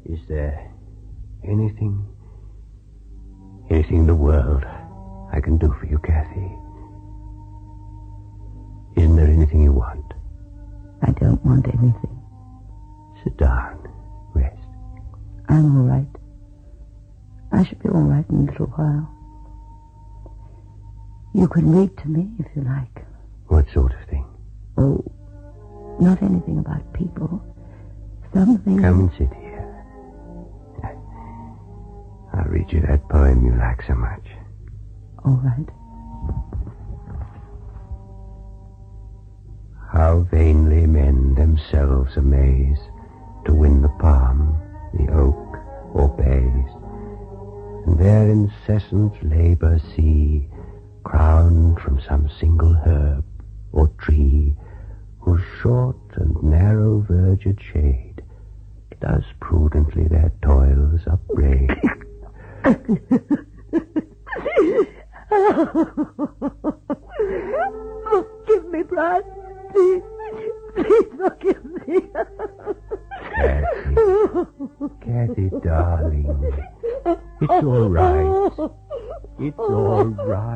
Is there anything in the world I can do for you, Kathy? Isn't there anything you want? I don't want anything. Sit down. Rest. I'm all right. I should be all right in a little while. You can read to me if you like. What sort of thing? Oh, not anything about people. Something... Come and sit here. I'll read you that poem you like so much. All right. How vainly men themselves amaze to win the palm, the oak, or bays, and their incessant labor see, crowned from some single herb or tree, whose short and narrow verged shade does prudently their toils upbraid. Forgive me, Brian. Please forgive me. Kathy, darling. It's all right. It's all right.